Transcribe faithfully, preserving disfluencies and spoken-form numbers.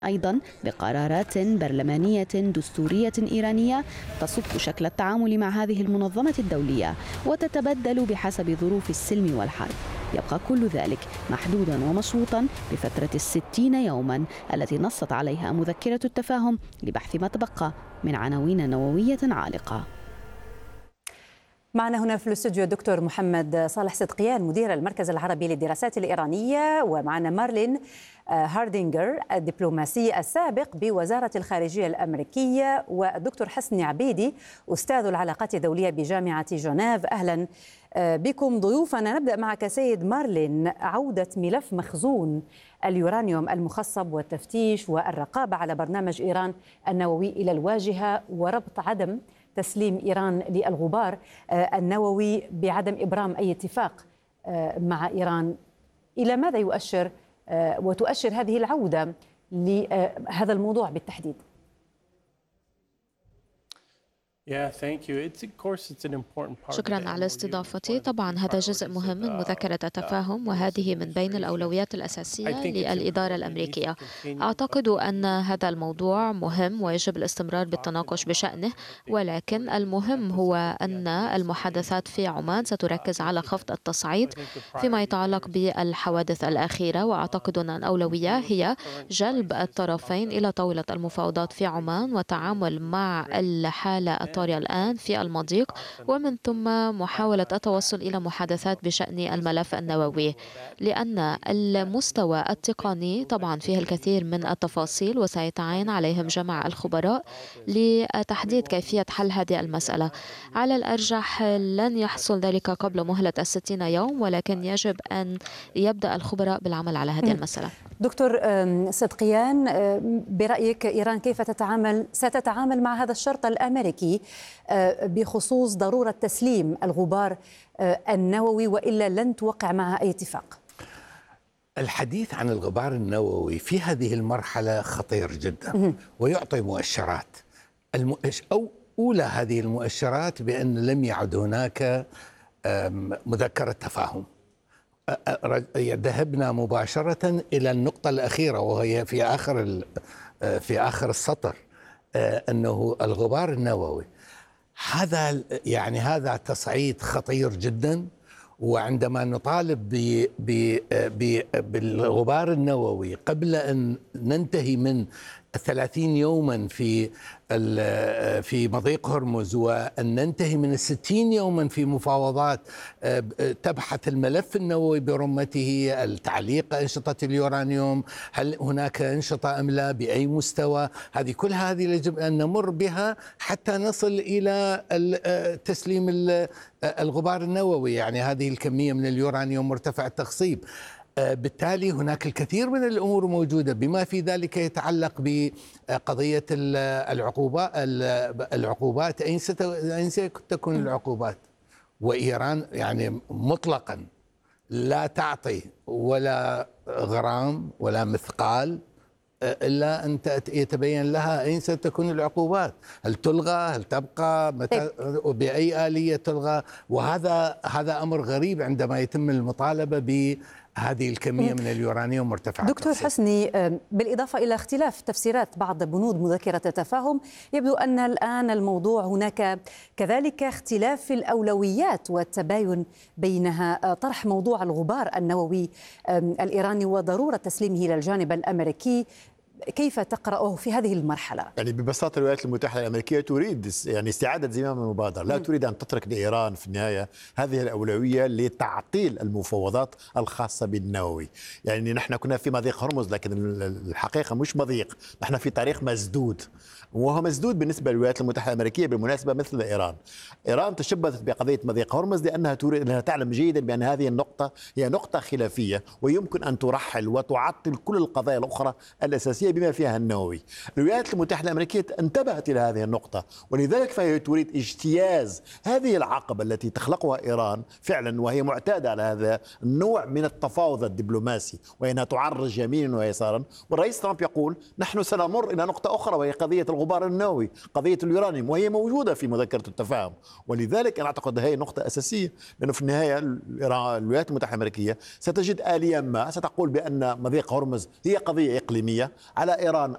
أيضا بقرارات برلمانية دستورية إيرانية تصف شكل التعامل مع هذه المنظمة الدولية وتتبدل بحسب ظروف السلم والحرب. يبقى كل ذلك محدودا ومشروطا بفترة الستين يوما التي نصت عليها مذكرة التفاهم لبحث ما تبقى من عناوين نووية عالقة. معنا هنا في الاستوديو الدكتور محمد صالح صدقيان مدير المركز العربي للدراسات الإيرانية، ومعنا مارلين هاردينجر الدبلوماسي السابق بوزارة الخارجية الأمريكية، والدكتور حسني عبيدي أستاذ العلاقات الدولية بجامعة جنيف. أهلا بكم ضيوفنا. نبدأ معك سيد مارلين. عودة ملف مخزون اليورانيوم المخصب والتفتيش والرقابة على برنامج إيران النووي إلى الواجهة وربط عدم تسليم إيران للغبار النووي بعدم إبرام أي اتفاق مع إيران، إلى ماذا يؤشر وتؤشر هذه العودة لهذا الموضوع بالتحديد؟ شكرا على استضافتي. طبعا هذا جزء مهم من مذكرة التفاهم، وهذه من بين الأولويات الأساسية للإدارة الأمريكية. أعتقد أن هذا الموضوع مهم ويجب الاستمرار بالتناقش بشأنه، ولكن المهم هو أن المحادثات في عمان ستركز على خفض التصعيد فيما يتعلق بالحوادث الأخيرة، وأعتقد أن الأولوية هي جلب الطرفين إلى طاولة المفاوضات في عمان والتعامل مع الحالة الطارئة الآن في المضيق، ومن ثم محاولة التوصل إلى محادثات بشأن الملف النووي، لأن المستوى التقني طبعا فيه الكثير من التفاصيل وسيتعين عليهم جمع الخبراء لتحديد كيفية حل هذه المسألة. على الأرجح لن يحصل ذلك قبل مهلة الستين يوم، ولكن يجب أن يبدأ الخبراء بالعمل على هذه المسألة. دكتور صدقيان، برأيك إيران كيف تتعامل ستتعامل مع هذا الشرط الأمريكي بخصوص ضرورة تسليم الغبار النووي وإلا لن توقع معها أي اتفاق؟ الحديث عن الغبار النووي في هذه المرحلة خطير جدا ويعطي مؤشرات. المؤش... أو أولى هذه المؤشرات بأن لم يعد هناك مذكرة تفاهم. ذهبنا مباشرة إلى النقطة الأخيرة وهي في آخر في آخر السطر، أنه الغبار النووي هذا يعني هذا تصعيد خطير جدا. وعندما نطالب بالغبار النووي قبل أن ننتهي من ثلاثين يوما في في مضيق هرمز، وأن ننتهي من الستين يوما في مفاوضات تبحث الملف النووي برمته، التعليق أنشطة اليورانيوم، هل هناك أنشطة أم لا، بأي مستوى، هذه كل هذه يجب أن نمر بها حتى نصل إلى تسليم الغبار النووي، يعني هذه الكمية من اليورانيوم مرتفع التخصيب. بالتالي هناك الكثير من الأمور موجودة، بما في ذلك يتعلق بقضية العقوبات العقوبات أين أين ستكون العقوبات؟ وإيران يعني مطلقا لا تعطي ولا غرام ولا مثقال إلا أن يتبين لها أين ستكون العقوبات، هل تلغى، هل تبقى، متى، وبأي آلية تلغى. وهذا هذا أمر غريب عندما يتم المطالبة بهذه الكمية من اليورانيوم مرتفعة. دكتور حسني، بالإضافة إلى اختلاف تفسيرات بعض بنود مذكرة التفاهم، يبدو أن الآن الموضوع هناك كذلك اختلاف في الأولويات والتباين بينها. طرح موضوع الغبار النووي الإيراني وضرورة تسليمه للجانب الأمريكي، كيف تقرأه في هذه المرحلة؟ يعني ببساطة الولايات المتحدة الأمريكية تريد يعني استعادة زمام المبادرة، لا تريد أن تترك لإيران في النهاية هذه الأولوية لتعطيل المفاوضات الخاصة بالنووي. يعني نحن كنا في مضيق هرمز، لكن الحقيقة مش مضيق، نحن في طريق مسدود، وهو مسدود بالنسبة للولايات المتحدة الأمريكية بالمناسبة مثل إيران. إيران تشبثت بقضية مضيق هرمز لأنها تريد، أنها تعلم جيدا بأن هذه النقطة هي نقطة خلافية ويمكن أن ترحل وتعطل كل القضايا الأخرى الأساسية بما فيها النووي. الولايات المتحدة الأمريكية انتبهت إلى هذه النقطة، ولذلك فهي تريد اجتياز هذه العقبة التي تخلقها إيران فعلا، وهي معتادة على هذا النوع من التفاوض الدبلوماسي وإنها تعرج يمينا ويسارا. والرئيس ترامب يقول نحن سنمر إلى نقطة أخرى وهي قضية الغبار النووي، قضية اليورانيوم، وهي موجودة في مذكرة التفاهم. ولذلك أنا أعتقد هذه نقطة أساسية، لأنه في النهاية الولايات المتحدة الأمريكية ستجد آليا ما ستقول بأن مضيق هرمز هي قضية إقليمية، على إيران